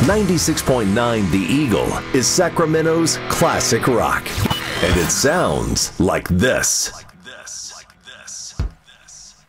96.9 The Eagle is Sacramento's classic rock. And it sounds like this.